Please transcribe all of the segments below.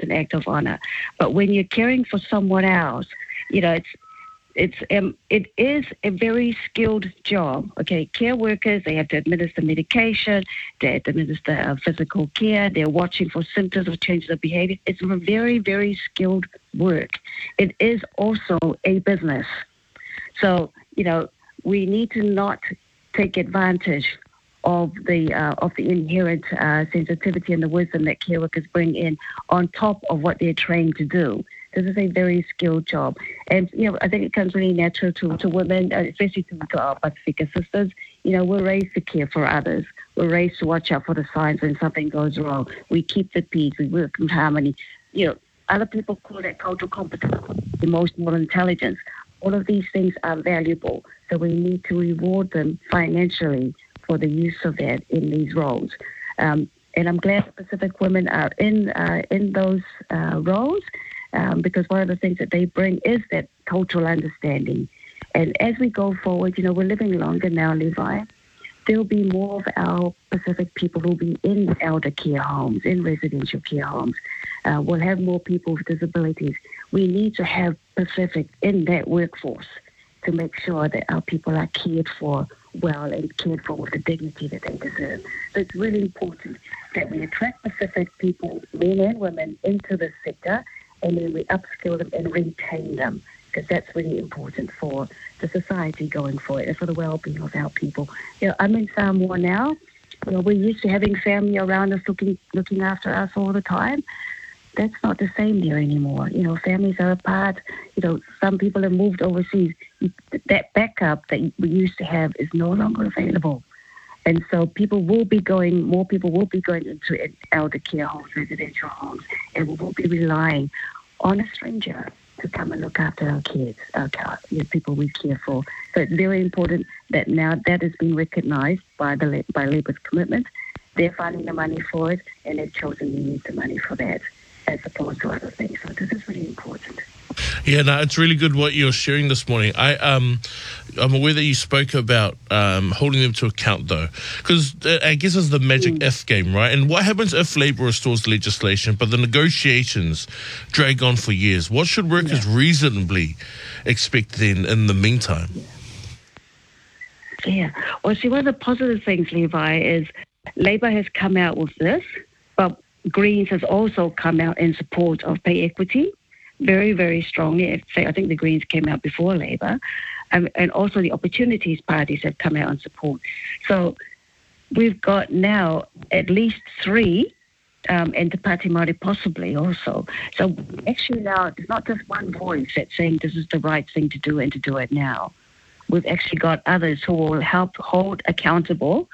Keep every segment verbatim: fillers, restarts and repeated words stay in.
an act of honor. But when you're caring for someone else, you know, it's It's um, it is a very skilled job. Okay, care workers, they have to administer medication, they have to administer uh, physical care, they're watching for symptoms of changes of behavior. It's a very, very skilled work. It is also a business. So, you know, we need to not take advantage of the uh, of the inherent uh, sensitivity and the wisdom that care workers bring in on top of what they're trained to do. This is a very skilled job. And, you know, I think it comes really natural to, to women, uh, especially to, to our Pacifica sisters. You know, we're raised to care for others. We're raised to watch out for the signs when something goes wrong. We keep the peace. We work in harmony. You know, other people call that cultural competence, emotional intelligence. All of these things are valuable. So we need to reward them financially for the use of that in these roles. Um, and I'm glad Pacific women are in, uh, in those uh, roles. Um, because one of the things that they bring is that cultural understanding. And as we go forward, you know, we're living longer now, Levi. There'll be more of our Pacific people who'll be in elder care homes, in residential care homes. Uh, we'll have more people with disabilities. We need to have Pacific in that workforce to make sure that our people are cared for well and cared for with the dignity that they deserve. So it's really important that we attract Pacific people, men and women, into this sector, and then we upskill them and retain them, because that's really important for the society going forward and for the well-being of our people. You know, I'm in Samoa now. You know, we're used to having family around us looking looking after us all the time. That's not the same there anymore. You know, families are apart. You know, some people have moved overseas. That backup that we used to have is no longer available. And so people will be going, more people will be going into elder care homes, residential homes, and we will be relying on a stranger to come and look after our kids, our you know, people we care for. So it's very important that now that has been recognized by the by Labour's commitment. They're finding the money for it, and they've chosen to use the money for that, as opposed to other things. So this is really important. Yeah, no, it's really good what you're sharing this morning. I, um, I'm aware that you spoke about um, holding them to account, though, because uh, I guess it's the magic mm. if game, right? And what happens if Labour restores the legislation, but the negotiations drag on for years? What should workers yeah. reasonably expect then in the meantime? Yeah. yeah. Well, see, one of the positive things, Levi, is Labour has come out with this, but Greens has also come out in support of pay equity. Very, very strongly. I think the Greens came out before Labour, um, and also the Opportunities parties have come out in support. So we've got now at least three, um, and the Party Māori possibly also. So actually now it's not just one voice that's saying this is the right thing to do and to do it now. We've actually got others who will help hold accountable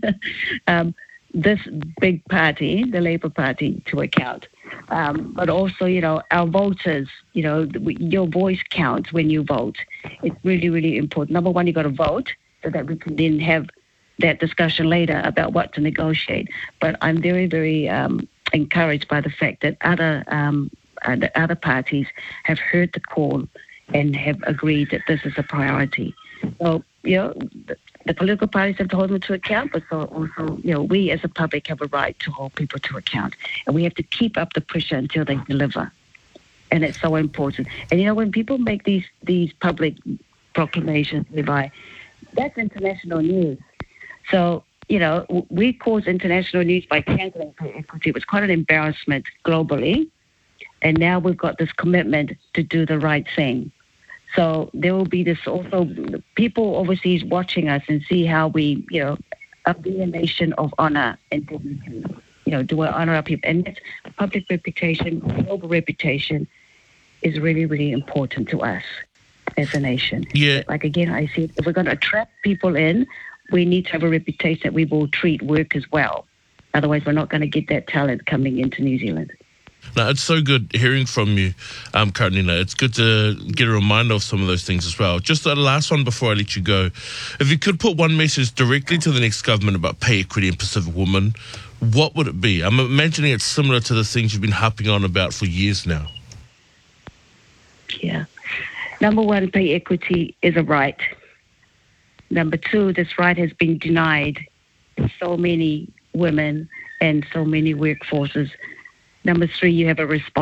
um, this big party, the Labour Party, to account. Um, but also, you know, our voters, you know, your voice counts when you vote. It's really, really important. Number one, you got to vote so that we can then have that discussion later about what to negotiate. But I'm very, very um, encouraged by the fact that other um, uh, the other parties have heard the call and have agreed that this is a priority. So, you know, the, the political parties have to hold them to account, but so also, you know, we as a public have a right to hold people to account. And we have to keep up the pressure until they deliver. And it's so important. And, you know, when people make these, these public proclamations, Levi, that's international news. So, you know, we caused international news by cancelling pay equity. It was quite an embarrassment globally. And now we've got this commitment to do the right thing. So there will be this also people overseas watching us and see how we, you know, are being a nation of honor and dignity. You know, do we honor our people? And that's public reputation, global reputation is really, really important to us as a nation. Yeah. Like, again, I said, if we're going to attract people in, we need to have a reputation that we will treat workers well. Otherwise, we're not going to get that talent coming into New Zealand. No, it's so good hearing from you, um, Karenina. It's good to get a reminder of some of those things as well. Just the last one before I let you go. If you could put one message directly to the next government about pay equity in Pacific women, what would it be? I'm imagining it's similar to the things you've been harping on about for years now. Yeah. Number one, pay equity is a right. Number two, this right has been denied to so many women and so many workforces. Number three, you have a responsibility.